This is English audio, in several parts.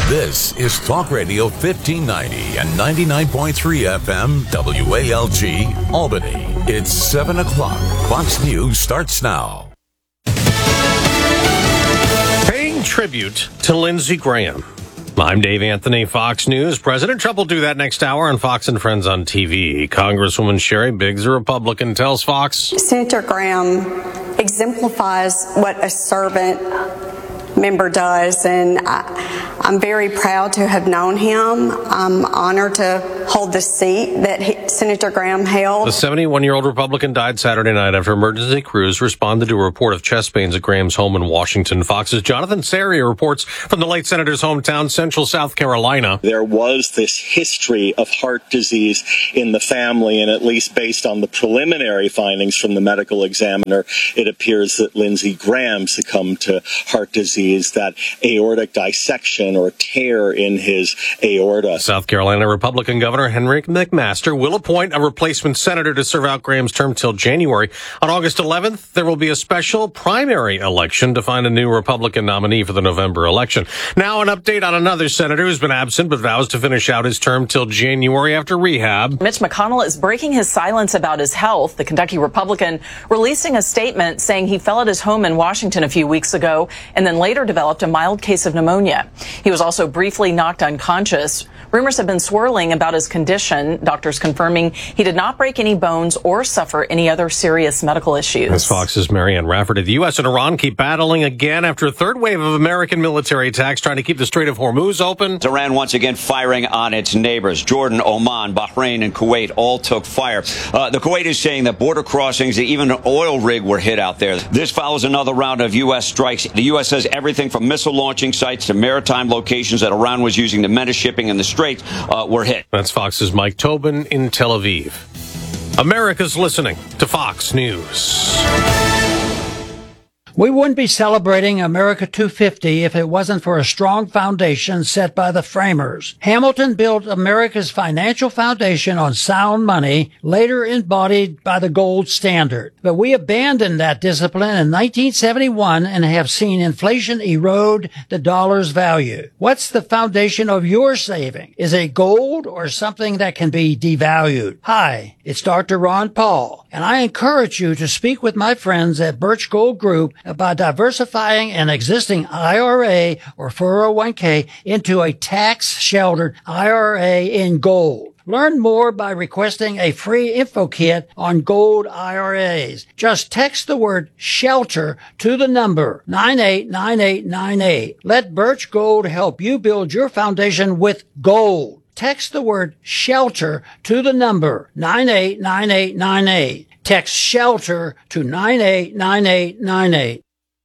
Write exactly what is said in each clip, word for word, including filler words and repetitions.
This is Talk Radio fifteen ninety and ninety-nine point three F M W A L G, Albany. It's seven o'clock. Fox News starts now. Paying tribute to Lindsey Graham. I'm Dave Anthony, Fox News. President Trump will do that next hour on Fox and Friends on T V. Congresswoman Sherry Biggs, a Republican, tells Fox. Senator Graham exemplifies what a servant member does, and I, I'm very proud to have known him. I'm honored to hold the seat that he, Senator Graham held. The seventy-one-year-old Republican died Saturday night after emergency crews responded to a report of chest pains at Graham's home in Washington. Fox's Jonathan Serrier reports from the late senator's hometown, Central South Carolina. There was this history of heart disease in the family, and at least based on the preliminary findings from the medical examiner, it appears that Lindsey Graham succumbed to heart disease, that aortic dissection or tear in his aorta. South Carolina Republican Governor Henry McMaster will appoint a replacement senator to serve out Graham's term till January. On August eleventh, there will be a special primary election to find a new Republican nominee for the November election. Now an update on another senator who's been absent but vows to finish out his term till January after rehab. Mitch McConnell is breaking his silence about his health. The Kentucky Republican releasing a statement saying he fell at his home in Washington a few weeks ago and then later developed a mild case of pneumonia. He was also briefly knocked unconscious. Rumors have been swirling about his condition, doctors confirming he did not break any bones or suffer any other serious medical issues. As Fox's Marianne Rafferty, the U S and Iran keep battling again after a third wave of American military attacks trying to keep the Strait of Hormuz open. Iran once again firing on its neighbors. Jordan, Oman, Bahrain, and Kuwait all took fire. Uh, the Kuwait is saying that border crossings, even an oil rig were hit out there. This follows another round of U S strikes. The U S says everything from missile launching sites to maritime locations that Iran was using to menace shipping in the Strait uh, were hit. That's Fox's Mike Tobin in Tel Aviv. America's listening to Fox News. We wouldn't be celebrating America two fifty if it wasn't for a strong foundation set by the framers. Hamilton built America's financial foundation on sound money, later embodied by the gold standard. But we abandoned that discipline in nineteen seventy-one and have seen inflation erode the dollar's value. What's the foundation of your saving? Is it gold or something that can be devalued? Hi, it's Doctor Ron Paul, and I encourage you to speak with my friends at Birch Gold Group about diversifying an existing I R A or four oh one k into a tax-sheltered I R A in gold. Learn more by requesting a free info kit on gold I R As. Just text the word SHELTER to the number nine eight nine eight nine eight. Let Birch Gold help you build your foundation with gold. Text the word SHELTER to the number nine eight nine eight nine eight. Text SHELTER to nine eight nine eight nine eight.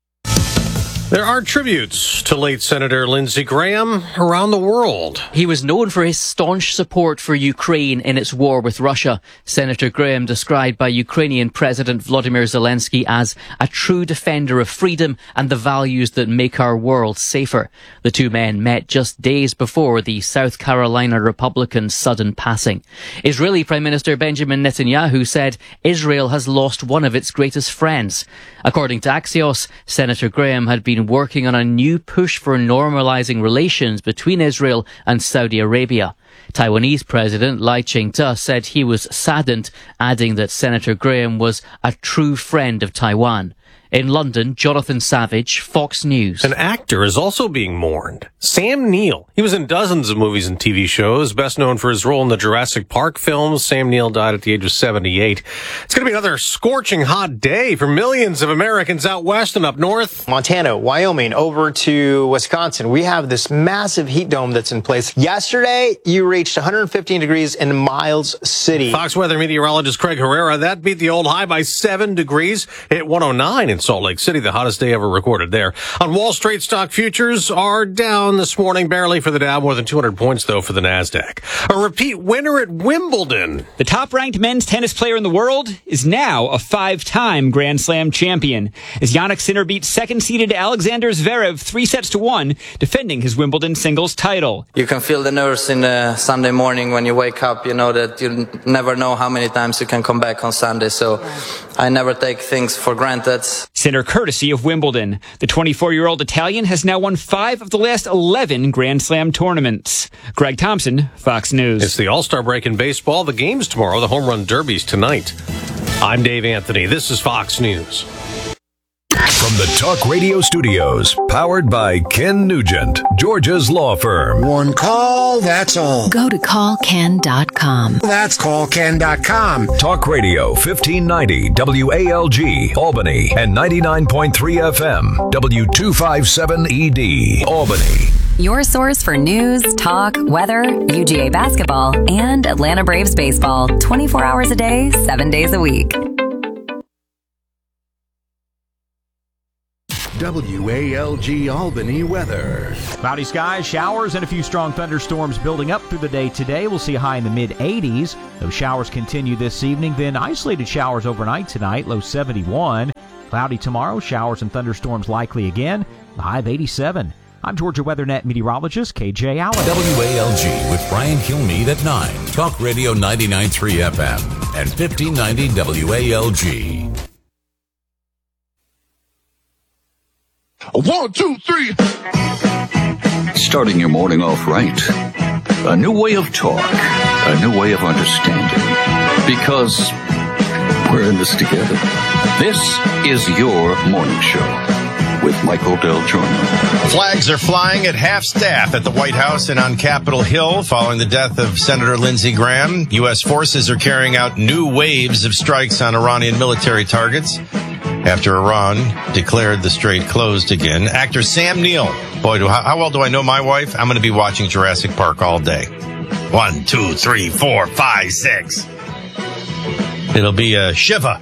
There are tributes to late Senator Lindsey Graham around the world. He was known for his staunch support for Ukraine in its war with Russia. Senator Graham, described by Ukrainian President Volodymyr Zelensky as a true defender of freedom and the values that make our world safer. The two men met just days before the South Carolina Republican's sudden passing. Israeli Prime Minister Benjamin Netanyahu said Israel has lost one of its greatest friends. According to Axios, Senator Graham had been working on a new push for normalizing relations between Israel and Saudi Arabia. Taiwanese President Lai Ching-te said he was saddened, adding that Senator Graham was a true friend of Taiwan. In London, Jonathan Savage, Fox News. An actor is also being mourned. Sam Neill. He was in dozens of movies and T V shows, best known for his role in the Jurassic Park films. Sam Neill died at the age of seventy-eight. It's going to be another scorching hot day for millions of Americans out west and up north. Montana, Wyoming, over to Wisconsin. We have this massive heat dome that's in place. Yesterday, you reached one hundred fifteen degrees in Miles City. Fox weather meteorologist Craig Herrera, that beat the old high by seven degrees. Hit one oh nine in Salt Lake City, the hottest day ever recorded there. On Wall Street, stock futures are down this morning, barely for the Dow, more than two hundred points, though, for the NASDAQ. A repeat winner at Wimbledon. The top-ranked men's tennis player in the world is now a five-time Grand Slam champion, as Jannik Sinner beat second-seeded Alexander Zverev three sets to one, defending his Wimbledon singles title. You can feel the nerves in the Sunday morning when you wake up. You know that you never know how many times you can come back on Sunday, so I never take things for granted. Center courtesy of Wimbledon. The twenty-four-year-old Italian has now won five of the last eleven Grand Slam tournaments. Greg Thompson, Fox News. It's the All-Star break in baseball. The game's tomorrow. The Home Run Derby's tonight. I'm Dave Anthony. This is Fox News. From the Talk Radio Studios, powered by Ken Nugent, Georgia's law firm. One call, that's all. Go to call ken dot com. That's call ken dot com. Talk Radio fifteen ninety W A L G, Albany, and ninety-nine point three F M, W two fifty-seven E D, Albany. Your source for news, talk, weather, U G A basketball, and Atlanta Braves baseball. twenty-four hours a day, seven days a week. W A L G Albany weather. Cloudy skies, showers, and a few strong thunderstorms building up through the day today. We'll see a high in the mid eighties. Those showers continue this evening, then isolated showers overnight tonight, low seventy-one. Cloudy tomorrow, showers and thunderstorms likely again, the high of eighty-seven. I'm Georgia WeatherNet meteorologist K J Allen. W A L G with Brian Kilmeade at nine. Talk Radio ninety-nine point three F M and fifteen ninety W A L G. One, two, three. Starting your morning off right. A new way of talk. A new way of understanding. Because we're in this together. This is your morning show with Michael Del Giorno. Flags are flying at half-staff at the White House and on Capitol Hill following the death of Senator Lindsey Graham. U S forces are carrying out new waves of strikes on Iranian military targets after Iran declared the strait closed again. Actor Sam Neill. Boy, do, how, how well do I know my wife? I'm going to be watching Jurassic Park all day. One, two, three, four, five, six. It'll be a Shiva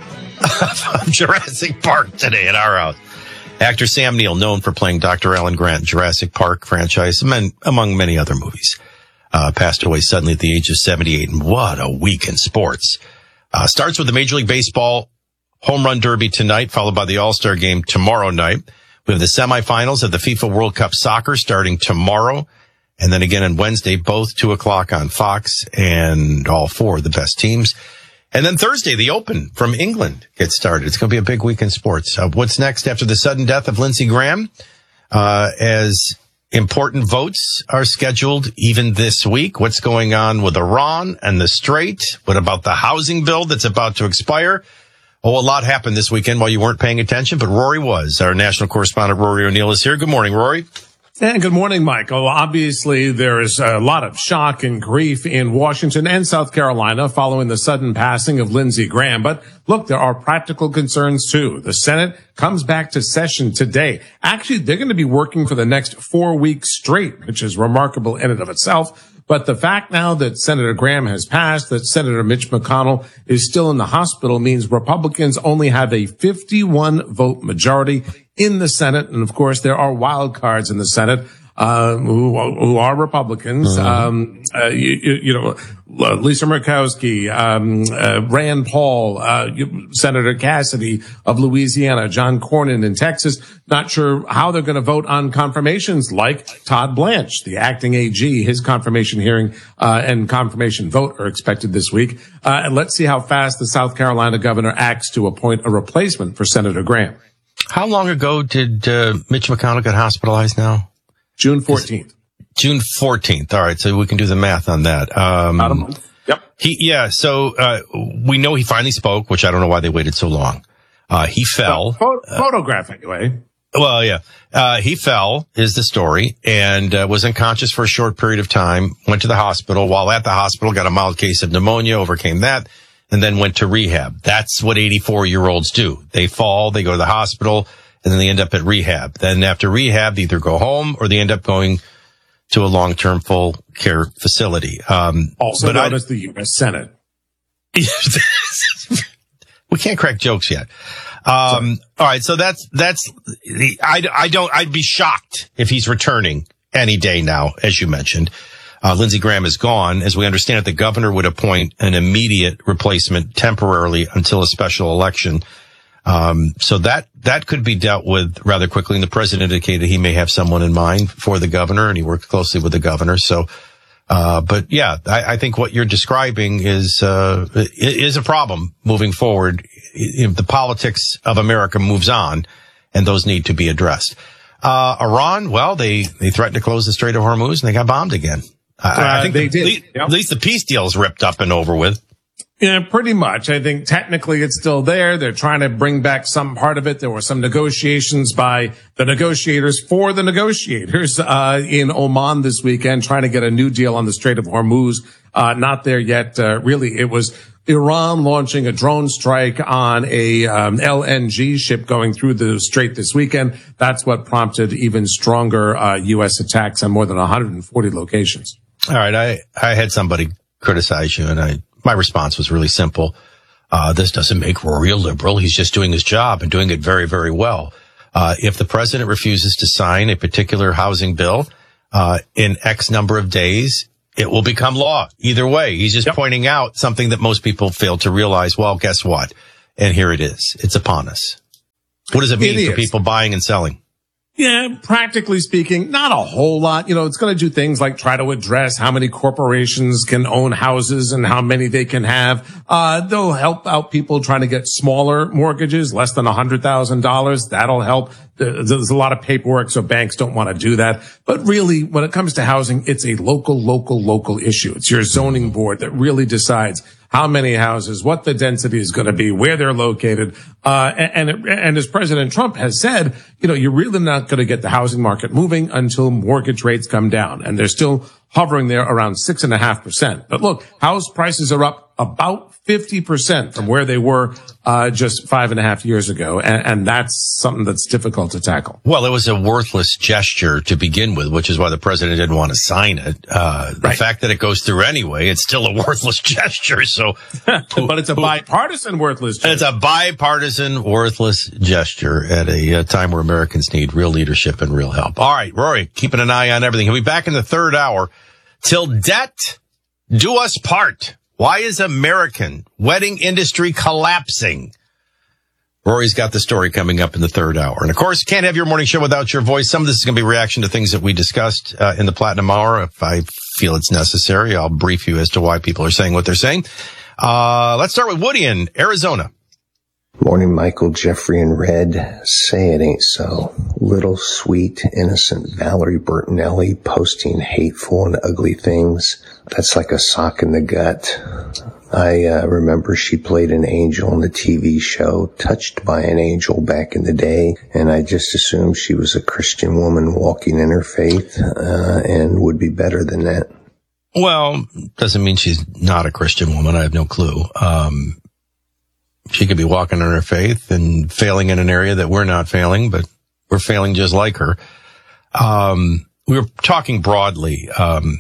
of Jurassic Park today at our house. Actor Sam Neill, known for playing Doctor Alan Grant in Jurassic Park franchise, among many other movies, uh, passed away suddenly at the age of seventy-eight. And what a week in sports. Uh, starts with the Major League Baseball Home Run Derby tonight, followed by the All-Star Game tomorrow night. We have the semifinals of the FIFA World Cup Soccer starting tomorrow. And then again on Wednesday, both two o'clock on Fox, and all four of the best teams. And then Thursday, the Open from England gets started. It's going to be a big week in sports. Uh, what's next after the sudden death of Lindsey Graham? Uh, as important votes are scheduled even this week. What's going on with Iran and the Strait? What about the housing bill that's about to expire? Oh, a lot happened this weekend while you weren't paying attention, but Rory was. Our national correspondent, Rory O'Neill, is here. Good morning, Rory. And good morning, Michael. Obviously, there is a lot of shock and grief in Washington and South Carolina following the sudden passing of Lindsey Graham. But look, there are practical concerns, too. The Senate comes back to session today. Actually, they're going to be working for the next four weeks straight, which is remarkable in and of itself. But the fact now that Senator Graham has passed, that Senator Mitch McConnell is still in the hospital, means Republicans only have a fifty-one vote majority in the Senate. And of course, there are wild cards in the Senate, uh, who, who are Republicans. Mm-hmm. Um, uh, you, you know, Lisa Murkowski, um, uh, Rand Paul, uh, Senator Cassidy of Louisiana, John Cornyn in Texas. Not sure how they're going to vote on confirmations like Todd Blanche, the acting A G. His confirmation hearing, uh, and confirmation vote are expected this week. Uh, and let's see how fast the South Carolina governor acts to appoint a replacement for Senator Graham. How long ago did uh, Mitch McConnell get hospitalized now? June fourteenth. June fourteenth. All right, so we can do the math on that. Um, About a month. Yep. He, yeah, so uh, we know he finally spoke, which I don't know why they waited so long. Uh, he fell. Well, pho- photograph anyway. Uh, well, yeah. Uh, he fell is the story, and uh, was unconscious for a short period of time, went to the hospital. While at the hospital, got a mild case of pneumonia, overcame that, and then went to rehab. That's what eighty-four-year-olds do. They fall, they go to the hospital, and then they end up at rehab. Then after rehab, they either go home or they end up going to a long-term full care facility. Um, also known I, as the U S Senate. We can't crack jokes yet. Um, all right. So that's, that's the, I, I don't, I'd be shocked if he's returning any day now, as you mentioned. Uh, Lindsey Graham is gone. As we understand it, the governor would appoint an immediate replacement temporarily until a special election. Um, so that, that could be dealt with rather quickly. And the president indicated he may have someone in mind for the governor, and he worked closely with the governor. So, uh, but yeah, I, I think what you're describing is, uh, is a problem moving forward you know, the politics of America moves on, and those need to be addressed. Uh, Iran, well, they, they threatened to close the Strait of Hormuz, and they got bombed again. Uh, uh, I think they the, did. Le- Yep. At least the peace deal is ripped up and over with. Yeah, pretty much. I think technically it's still there. They're trying to bring back some part of it. There were some negotiations by the negotiators for the negotiators uh in Oman this weekend, trying to get a new deal on the Strait of Hormuz. Uh not there yet. Uh, really, it was Iran launching a drone strike on a um, L N G ship going through the strait this weekend. That's what prompted even stronger uh U S attacks on more than one hundred forty locations. All right, I, I had somebody criticize you, and I my response was really simple. Uh, this doesn't make Rory a liberal. He's just doing his job and doing it very, very well. Uh, if the president refuses to sign a particular housing bill, uh, in X number of days, it will become law. Either way, he's just yep. pointing out something that most people fail to realize. Well, guess what? And here it is. It's upon us. What does it mean it for people buying and selling? Yeah, practically speaking, not a whole lot. You know, it's going to do things like try to address how many corporations can own houses and how many they can have. Uh, they'll help out people trying to get smaller mortgages, less than one hundred thousand dollars. That'll help. There's a lot of paperwork, so banks don't want to do that. But really, when it comes to housing, it's a local, local, local issue. It's your zoning board that really decides how many houses, what the density is going to be, where they're located. Uh, and, and, and as President Trump has said, you know, you're really not going to get the housing market moving until mortgage rates come down. And they're still hovering there around six and a half percent. But look, house prices are up about fifty percent from where they were, uh, just five and a half years ago. And, and that's something that's difficult to tackle. Well, it was a worthless gesture to begin with, which is why the president didn't want to sign it. Uh, the right. fact that it goes through anyway, it's still a worthless gesture. So, but it's a bipartisan worthless gesture. It's a bipartisan worthless gesture at a, a time where Americans need real leadership and real help. All right, Rory, keeping an eye on everything. He'll be back in the third hour. Till debt do us part. Why is American wedding industry collapsing? Rory's got the story coming up in the third hour. And of course, can't have your morning show without your voice. Some of this is going to be reaction to things that we discussed uh, in the Platinum Hour. If I feel it's necessary, I'll brief you as to why people are saying what they're saying. Uh, let's start with Woody in Arizona. Morning, Michael, Jeffrey, and Red. Say it ain't so. Little, sweet, innocent Valerie Bertinelli posting hateful and ugly things. That's like a sock in the gut. I uh, remember she played an angel in the T V show Touched by an Angel back in the day, and I just assumed she was a Christian woman walking in her faith uh, and would be better than that. Well, doesn't mean she's not a Christian woman. I have no clue. Um, she could be walking in her faith and failing in an area that we're not failing, but we're failing just like her. Um, we were talking broadly. Um,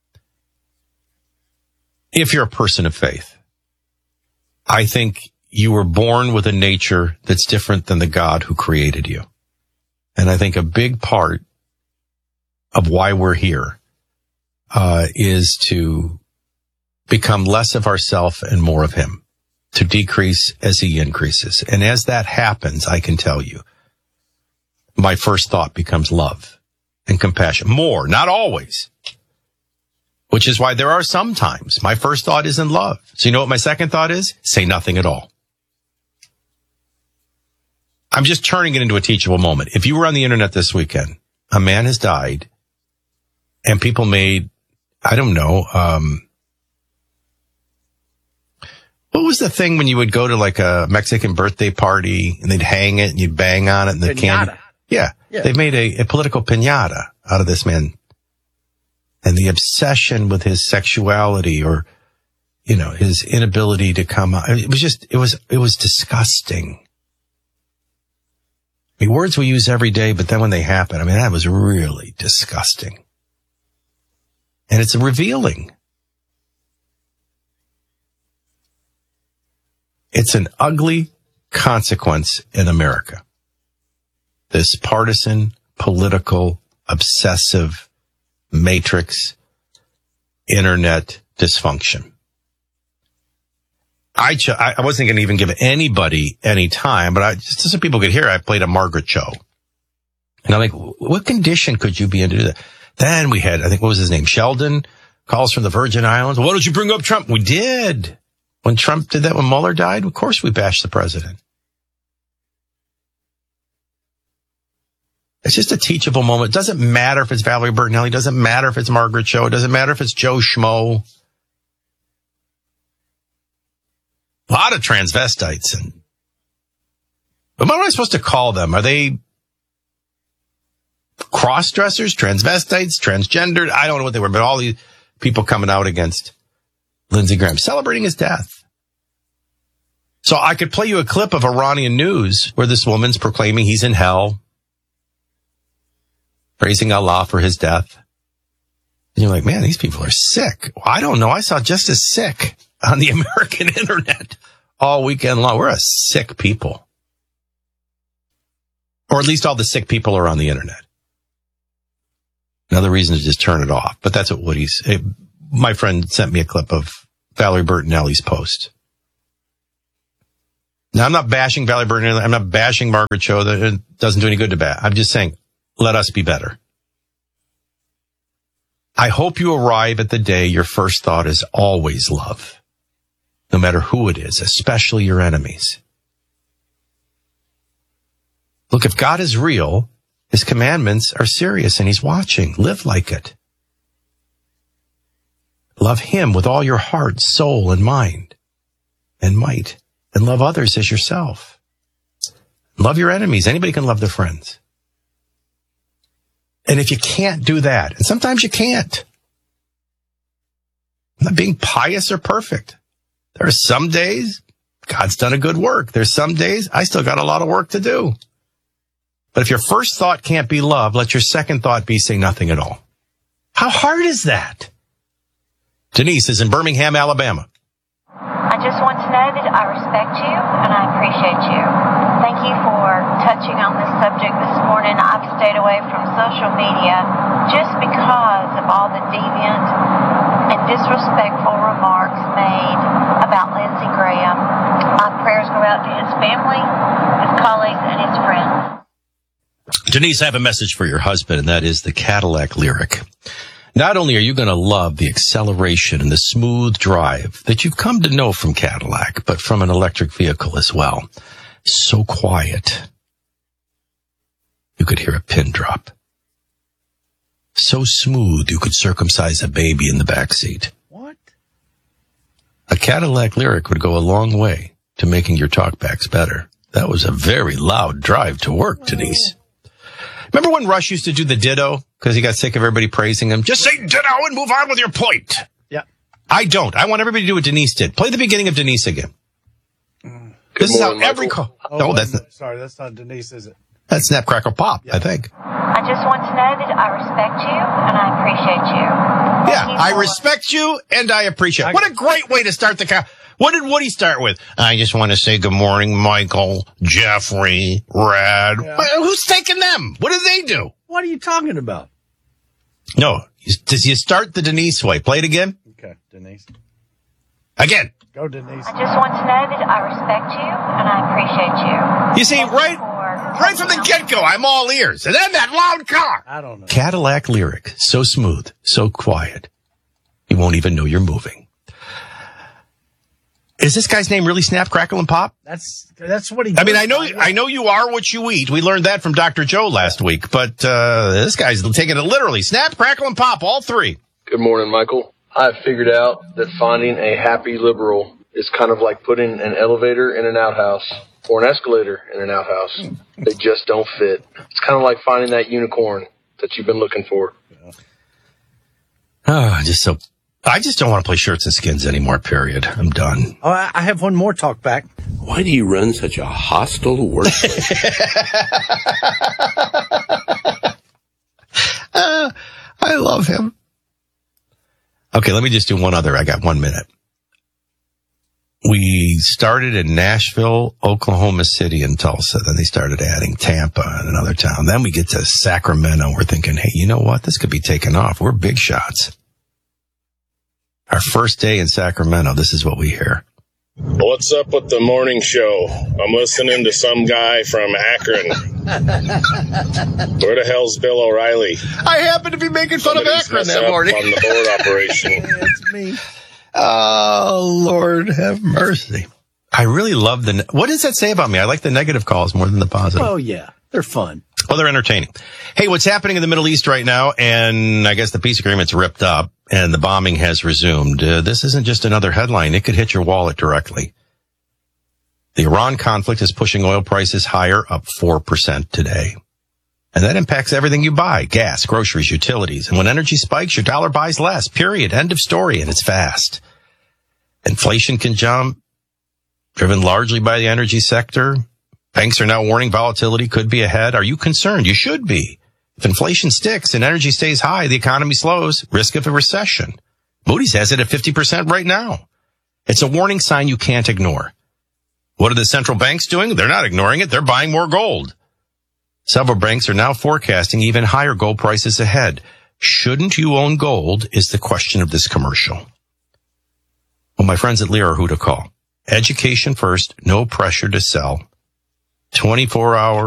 if you're a person of faith, I think you were born with a nature that's different than the God who created you. And I think a big part of why we're here uh, is to become less of ourself and more of him, to decrease as he increases. And as that happens, I can tell you, my first thought becomes love and compassion. More, not always. Which is why there are some times my first thought isn't love. So you know what my second thought is? Say nothing at all. I'm just turning it into a teachable moment. If you were on the internet this weekend, a man has died and people made, I don't know, um, what was the thing when you would go to like a Mexican birthday party and they'd hang it and you'd bang on it and the candy? Yeah. yeah. They made a, a political piñata out of this man. And the obsession with his sexuality or, you know, his inability to come out. It was just, it was, it was disgusting. I mean, words we use every day, but then when they happen, I mean, that was really disgusting. And it's revealing. It's an ugly consequence in America. This partisan, political, obsessive, matrix, internet dysfunction. I ch- I wasn't going to even give anybody any time, but I just so people could hear, I played a Margaret Cho. And I'm like, what condition could you be in to do that? Then we had, I think, what was his name? Sheldon calls from the Virgin Islands. Why don't you bring up Trump? We did. When Trump did that, when Mueller died, of course we bashed the president. It's just a teachable moment. It doesn't matter if it's Valerie Bertinelli. It doesn't matter if it's Margaret Cho. It doesn't matter if it's Joe Schmo. A lot of transvestites. And but what am I supposed to call them? Are they cross-dressers, transvestites, transgendered? I don't know what they were, but all these people coming out against Lindsey Graham, celebrating his death. So I could play you a clip of Iranian news where this woman's proclaiming he's in hell, praising Allah for his death. And you're like, man, these people are sick. Well, I don't know. I saw just as sick on the American internet all weekend long. We're a sick people. Or at least all the sick people are on the internet. Another reason to just turn it off. But that's what Woody's... Hey, my friend sent me a clip of Valerie Bertinelli's post. Now, I'm not bashing Valerie Bertinelli. I'm not bashing Margaret Cho. That doesn't do any good to bat. I'm just saying, let us be better. I hope you arrive at the day your first thought is always love, no matter who it is, especially your enemies. Look, if God is real, his commandments are serious and he's watching. Live like it. Love him with all your heart, soul, and mind and might, and love others as yourself. Love your enemies. Anybody can love their friends. And if you can't do that, and sometimes you can't, I'm not being pious or perfect. There are some days God's done a good work. There's some days I still got a lot of work to do. But if your first thought can't be love, let your second thought be say nothing at all. How hard is that? Denise is in Birmingham, Alabama. I just want to know that I respect you and I appreciate you. Thank you for touching on this subject this morning. I've stayed away from social media just because of all the deviant and disrespectful remarks made about Lindsey Graham. My prayers go out to his family, his colleagues, and his friends. Denise, I have a message for your husband, and that is the Cadillac Lyric. Not only are you going to love the acceleration and the smooth drive that you've come to know from Cadillac, but from an electric vehicle as well. So quiet. You could hear a pin drop. So smooth you could circumcise a baby in the backseat. What? A Cadillac Lyric would go a long way to making your talkbacks better. That was a very loud drive to work, Denise. Remember when Rush used to do the ditto because he got sick of everybody praising him? Just say ditto and move on with your point. Yeah. I don't. I want everybody to do what Denise did. Play the beginning of Denise again. Mm. This morning, is how every Michael. call. Oh, no, that's not, sorry, that's not Denise, is it? That's Snap Crackle Pop, yeah. I think. I just want to know that I respect you and I appreciate you. Yeah, I respect you and I appreciate you. What a great way to start the car. What did Woody start with? I just want to say good morning, Michael, Jeffrey, Rad. Yeah. Well, who's taking them? What do they do? What are you talking about? No, does you start the Denise way? Play it again. Okay, Denise. Again. Go, Denise. I just want to know that I respect you and I appreciate you. You see, right, right from the get-go, I'm all ears. And then that loud car. I don't know. Cadillac Lyric, so smooth, so quiet. You won't even know you're moving. Is this guy's name really Snap, Crackle, and Pop? That's that's what he. I mean, I know, I know you are what you eat. We learned that from Doctor Joe last week, but uh, this guy's taking it literally. Snap, Crackle, and Pop, all three. Good morning, Michael. I've figured out that finding a happy liberal is kind of like putting an elevator in an outhouse or an escalator in an outhouse. They just don't fit. It's kind of like finding that unicorn that you've been looking for. Oh, just so. I just don't want to play shirts and skins anymore, period. I'm done. Oh, I have one more talk back. Why do you run such a hostile workplace? uh, I love him. Okay, let me just do one other. I got one minute. We started in Nashville, Oklahoma City, and Tulsa. Then they started adding Tampa and another town. Then we get to Sacramento. We're thinking, hey, you know what? This could be taken off. We're big shots. Our first day in Sacramento, this is what we hear. What's up with the morning show? I'm listening to some guy from Akron. Where the hell's Bill O'Reilly? I happen to be making fun Somebody's of Akron messing that morning. Up on the board operation. It's me. Oh, Lord have mercy. I really love the, what does that say about me? I like the negative calls more than the positive. Oh, yeah. They're fun. Well, they're entertaining. Hey, what's happening in the Middle East right now? And I guess the peace agreement's ripped up and the bombing has resumed. Uh, this isn't just another headline. It could hit your wallet directly. The Iran conflict is pushing oil prices higher, up four percent today. And that impacts everything you buy, gas, groceries, utilities. And when energy spikes, your dollar buys less, period. End of story. And it's fast. Inflation can jump, driven largely by the energy sector. Banks are now warning volatility could be ahead. Are you concerned? You should be. If inflation sticks and energy stays high, the economy slows, risk of a recession. Moody's has it at fifty percent right now. It's a warning sign you can't ignore. What are the central banks doing? They're not ignoring it. They're buying more gold. Several banks are now forecasting even higher gold prices ahead. Shouldn't you own gold is the question of this commercial. Well, my friends at Lear are who to call. Education first, no pressure to sell. twenty-four hour